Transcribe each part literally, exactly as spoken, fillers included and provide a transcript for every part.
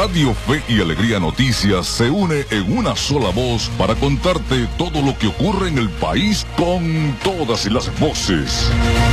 Radio Fe y Alegría Noticias se une en una sola voz para contarte todo lo que ocurre en el país con todas las voces.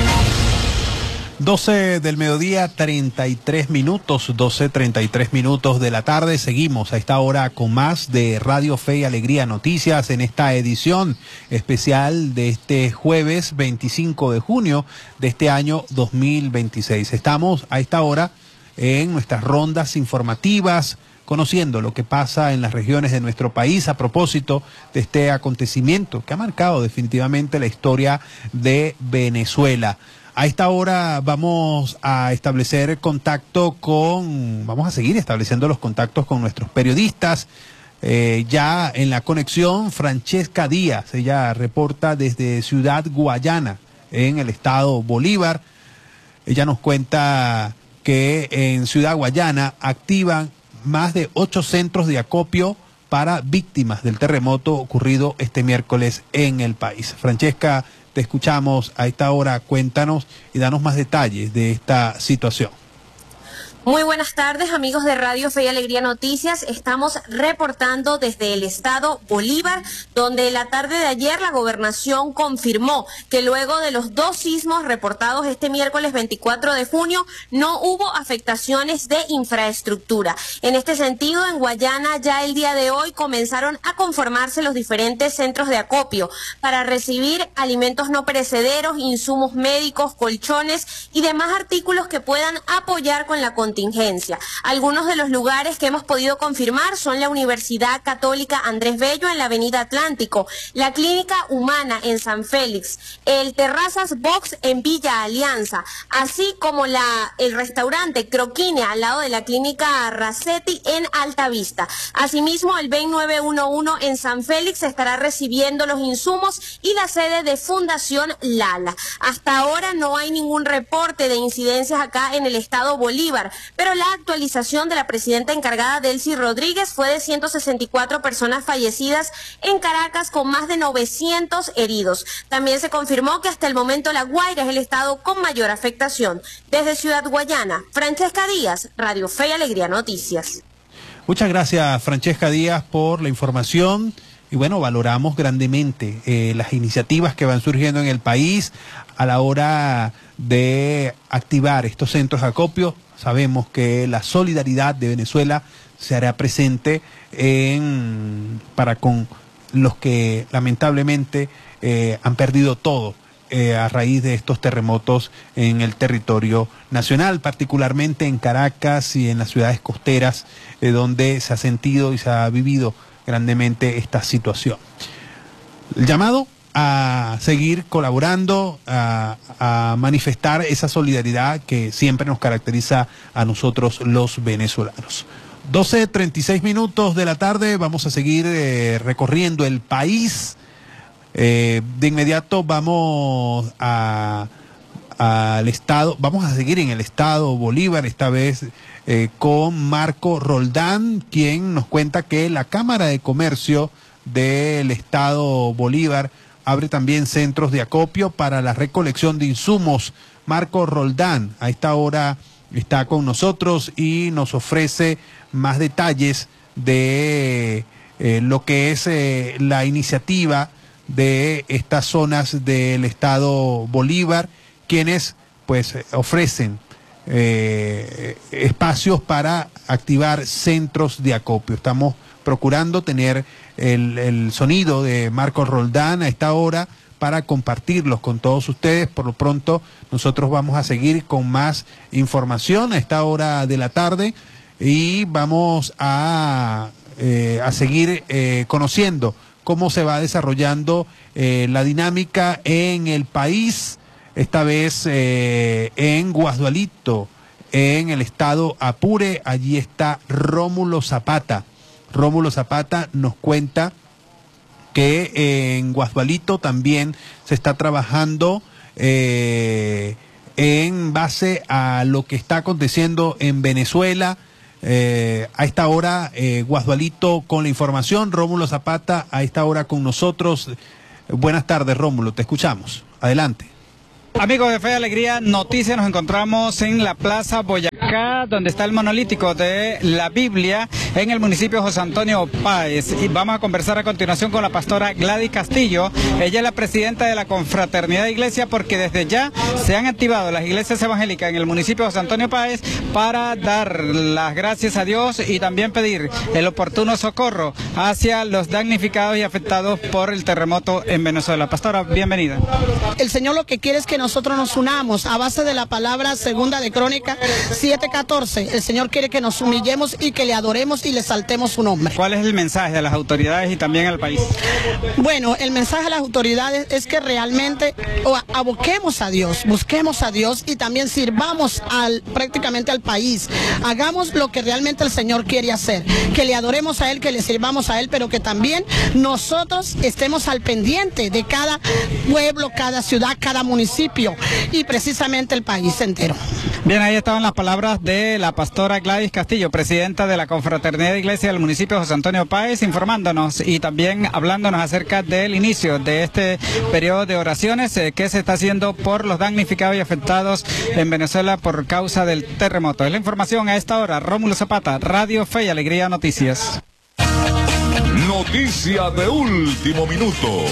doce del mediodía, treinta y tres minutos, doce, treinta y tres minutos de la tarde. Seguimos a esta hora con más de Radio Fe y Alegría Noticias en esta edición especial de este jueves veinticinco de junio de este año dos mil veintiséis. Estamos a esta hora en nuestras rondas informativas, conociendo lo que pasa en las regiones de nuestro país a propósito de este acontecimiento que ha marcado definitivamente la historia de Venezuela. A esta hora vamos a establecer contacto con, vamos a seguir estableciendo los contactos con nuestros periodistas. Eh, ya en la conexión, Francesca Díaz, ella reporta desde Ciudad Guayana, en el estado Bolívar. Ella nos cuenta que en Ciudad Guayana activan más de ocho centros de acopio para víctimas del terremoto ocurrido este miércoles en el país. Francesca, te escuchamos a esta hora, cuéntanos y danos más detalles de esta situación. Muy buenas tardes, amigos de Radio Fe y Alegría Noticias. Estamos reportando desde el estado Bolívar, donde la tarde de ayer la gobernación confirmó que luego de los dos sismos reportados este miércoles veinticuatro de junio, no hubo afectaciones de infraestructura. En este sentido, en Guayana ya el día de hoy comenzaron a conformarse los diferentes centros de acopio para recibir alimentos no perecederos, insumos médicos, colchones y demás artículos que puedan apoyar con la contingencia. Algunos de los lugares que hemos podido confirmar son la Universidad Católica Andrés Bello en la Avenida Atlántico, la Clínica Humana en San Félix, el Terrazas Box en Villa Alianza, así como la, el restaurante Croquine al lado de la Clínica Racetti en Altavista. Asimismo, el B E N nueve uno uno en San Félix estará recibiendo los insumos y la sede de Fundación Lala. Hasta ahora no hay ningún reporte de incidencias acá en el estado Bolívar, pero la actualización de la presidenta encargada Delcy Rodríguez fue de ciento sesenta y cuatro personas fallecidas en Caracas con más de novecientos heridos. También se confirmó que hasta el momento La Guaira es el estado con mayor afectación. Desde Ciudad Guayana, Francesca Díaz, Radio Fe y Alegría Noticias. Muchas gracias, Francesca Díaz, por la información. Y bueno, valoramos grandemente eh, las iniciativas que van surgiendo en el país a la hora de activar estos centros de acopio. Sabemos que la solidaridad de Venezuela se hará presente en, para con los que lamentablemente eh, han perdido todo eh, a raíz de estos terremotos en el territorio nacional, particularmente en Caracas y en las ciudades costeras, eh, donde se ha sentido y se ha vivido grandemente esta situación. El llamado a seguir colaborando, a, a manifestar esa solidaridad que siempre nos caracteriza a nosotros los venezolanos. doce, treinta y seis minutos de la tarde, vamos a seguir eh, recorriendo el país. Eh, de inmediato vamos a al estado, vamos a seguir en el estado Bolívar, esta vez eh, con Marco Roldán, quien nos cuenta que la Cámara de Comercio del estado Bolívar abre también centros de acopio para la recolección de insumos. Marco Roldán a esta hora está con nosotros y nos ofrece más detalles de eh, lo que es eh, la iniciativa de estas zonas del estado Bolívar, quienes pues ofrecen eh, espacios para activar centros de acopio. Estamos procurando tener el, el sonido de Marco Roldán a esta hora para compartirlos con todos ustedes. Por lo pronto nosotros vamos a seguir con más información a esta hora de la tarde y vamos a, eh, a seguir eh, conociendo cómo se va desarrollando eh, la dinámica en el país, esta vez eh, en Guasdualito, en el estado Apure. Allí está Rómulo Zapata. Rómulo Zapata nos cuenta que eh, en Guasdualito también se está trabajando eh, en base a lo que está aconteciendo en Venezuela. Eh, a esta hora, eh, Guasdualito con la información. Rómulo Zapata a esta hora con nosotros. Buenas tardes, Rómulo, te escuchamos. Adelante. Amigos de Fe y Alegría Noticias, nos encontramos en la Plaza Boyacá, donde está el monolítico de la Biblia en el municipio de José Antonio Páez. Y vamos a conversar a continuación con la pastora Gladys Castillo. Ella es la presidenta de la Confraternidad de Iglesia, porque desde ya se han activado las iglesias evangélicas en el municipio de José Antonio Páez para dar las gracias a Dios y también pedir el oportuno socorro hacia los damnificados y afectados por el terremoto en Venezuela. Pastora, bienvenida. El Señor lo que quiere es que nosotros nos unamos a base de la palabra segunda de Crónica siete catorce. El Señor quiere que nos humillemos y que le adoremos y le saltemos su nombre. ¿Cuál es el mensaje a las autoridades y también al país? Bueno, el mensaje a las autoridades es que realmente aboquemos a Dios, busquemos a Dios y también sirvamos al, prácticamente al país. Hagamos lo que realmente el Señor quiere hacer, que le adoremos a Él, que le sirvamos a Él, pero que también nosotros estemos al pendiente de cada pueblo, cada ciudad, cada municipio y precisamente el país entero. Bien, ahí estaban las palabras de la pastora Gladys Castillo, presidenta de la Confraternidad de Iglesia del municipio de José Antonio Páez, informándonos y también hablándonos acerca del inicio de este periodo de oraciones eh, que se está haciendo por los damnificados y afectados en Venezuela por causa del terremoto. Es la información a esta hora. Rómulo Zapata, Radio Fe y Alegría Noticias. Noticia de último minuto.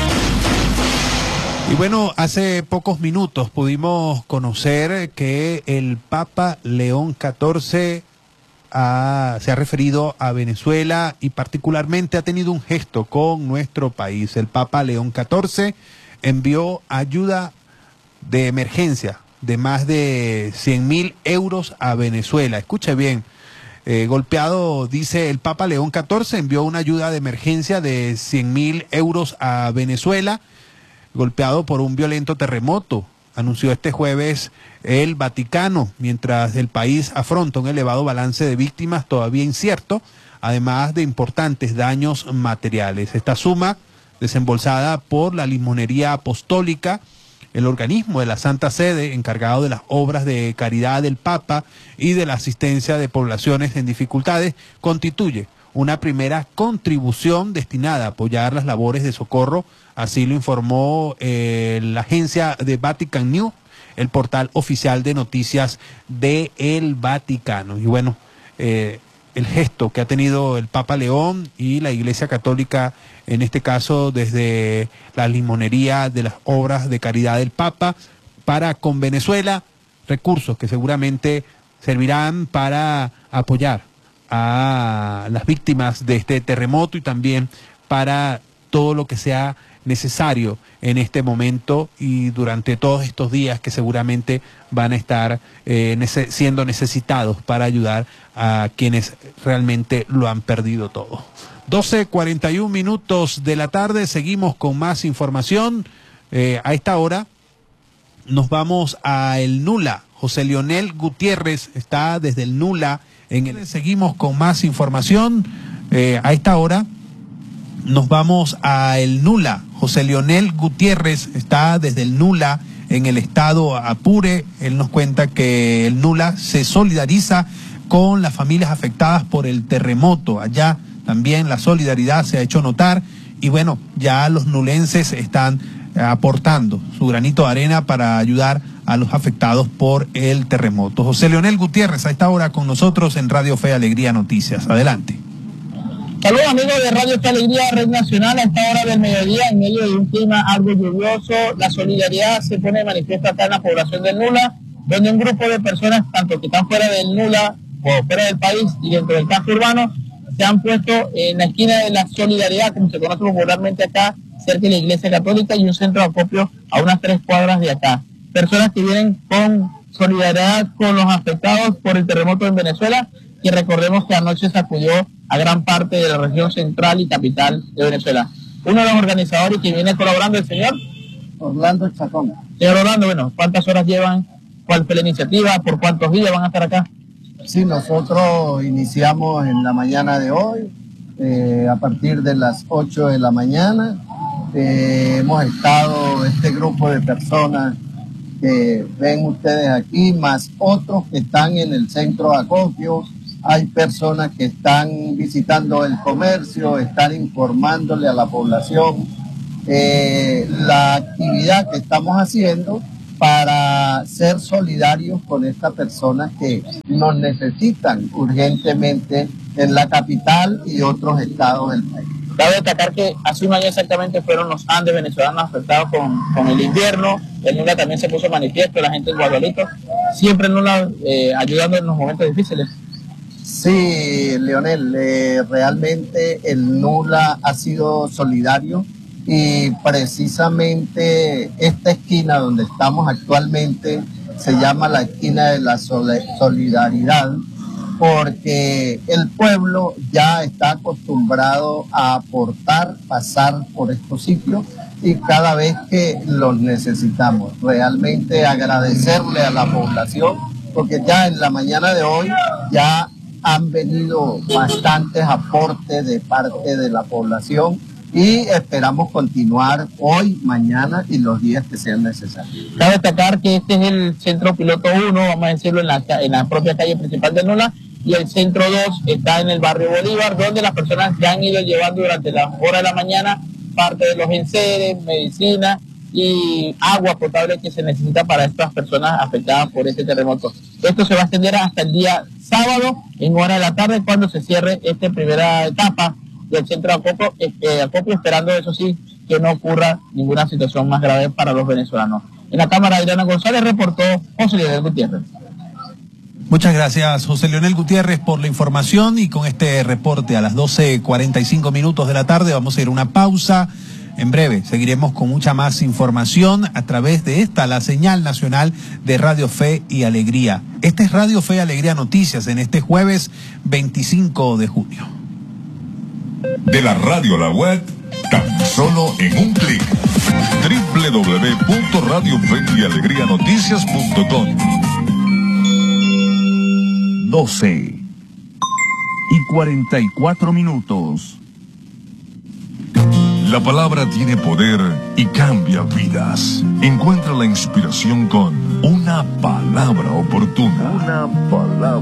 Y bueno, hace pocos minutos pudimos conocer que el Papa León catorce ha, se ha referido a Venezuela y particularmente ha tenido un gesto con nuestro país. El Papa León catorce envió ayuda de emergencia de más de cien mil euros a Venezuela. Escuche bien, eh, golpeado, dice el Papa León catorce, envió una ayuda de emergencia de cien mil euros a Venezuela, golpeado por un violento terremoto, anunció este jueves el Vaticano, mientras el país afronta un elevado balance de víctimas todavía incierto, además de importantes daños materiales. Esta suma, desembolsada por la Limonería Apostólica, el organismo de la Santa Sede encargado de las obras de caridad del Papa y de la asistencia de poblaciones en dificultades, constituye una primera contribución destinada a apoyar las labores de socorro. Así lo informó eh, la agencia de Vatican News, el portal oficial de noticias de el Vaticano. Y bueno, eh, el gesto que ha tenido el Papa León y la Iglesia Católica, en este caso desde la limonería de las obras de caridad del Papa, para con Venezuela, recursos que seguramente servirán para apoyar a las víctimas de este terremoto y también para todo lo que sea necesario en este momento y durante todos estos días que seguramente van a estar eh, nece- siendo necesitados para ayudar a quienes realmente lo han perdido todo. doce cuarenta y un minutos de la tarde, seguimos con más información. Eh, a esta hora nos vamos a el Nula. José Leonel Gutiérrez está desde el Nula. En el... Seguimos con más información. Eh, a esta hora nos vamos a el Nula. José Leonel Gutiérrez está desde el Nula en el estado Apure. Él nos cuenta que el Nula se solidariza con las familias afectadas por el terremoto. Allá también la solidaridad se ha hecho notar y bueno, ya los nulenses están aportando su granito de arena para ayudar a los afectados por el terremoto. José Leonel Gutiérrez a esta hora con nosotros en Radio Fe Alegría Noticias. Adelante. Saludos amigos de Radio Fe Alegría, Red Nacional. A esta hora del mediodía, en medio de un clima algo lluvioso, la solidaridad se pone de manifiesto acá en la población del Nula, donde un grupo de personas, tanto que están fuera del Nula o fuera del país y dentro del casco urbano, se han puesto en la esquina de la solidaridad, como se conoce popularmente acá, cerca de la Iglesia Católica y un centro de acopio a unas tres cuadras de acá. Personas que vienen con solidaridad con los afectados por el terremoto en Venezuela, y recordemos que anoche sacudió a gran parte de la región central y capital de Venezuela. Uno de los organizadores que viene colaborando, el señor Orlando Chacón. Señor Orlando, bueno, ¿cuántas horas llevan? ¿Cuál fue la iniciativa? ¿Por cuántos días van a estar acá? Sí, nosotros iniciamos en la mañana de hoy, eh, a partir de las ocho de la mañana. Eh, hemos estado, este grupo de personas que ven ustedes aquí, más otros que están en el centro de acopio. Hay personas que están visitando el comercio, están informándole a la población eh, la actividad que estamos haciendo para ser solidarios con estas personas que nos necesitan urgentemente en la capital y otros estados del país. Cabe destacar que hace un año exactamente fueron los Andes venezolanos afectados con, con el invierno. El Nula también se puso manifiesto, la gente de Guadalupe, siempre Nula eh, ayudando en los momentos difíciles. Sí, Leonel, eh, realmente el Nula ha sido solidario y precisamente esta esquina donde estamos actualmente se llama la esquina de la solidaridad, porque el pueblo ya está acostumbrado a aportar, pasar por estos sitios y cada vez que los necesitamos. Realmente agradecerle a la población, porque ya en la mañana de hoy ya han venido bastantes aportes de parte de la población y esperamos continuar hoy, mañana y los días que sean necesarios. Cabe destacar que este es el centro piloto uno, vamos a decirlo, en la, en la propia calle principal de Nula, y el centro dos está en el barrio Bolívar, donde las personas ya han ido llevando durante las horas de la mañana parte de los enseres, medicina y agua potable que se necesita para estas personas afectadas por este terremoto. Esto se va a extender hasta el día sábado, en hora de la tarde, cuando se cierre esta primera etapa del centro de acopio, eh, acopio, esperando, eso sí, que no ocurra ninguna situación más grave para los venezolanos. En la cámara, Adriana González, reportó José Leonel Gutiérrez. Muchas gracias, José Leonel Gutiérrez, por la información, y con este reporte a las doce cuarenta y cinco minutos de la tarde vamos a ir a una pausa. En breve seguiremos con mucha más información a través de esta, la señal nacional de Radio Fe y Alegría. Este es Radio Fe y Alegría Noticias en este jueves veinticinco de junio. De la radio a la web, tan solo en un clic. doble u doble u doble u punto radio fe y alegría noticias punto com. doce y cuarenta y cuatro minutos. La palabra tiene poder y cambia vidas. Encuentra la inspiración con una palabra oportuna. Una palabra.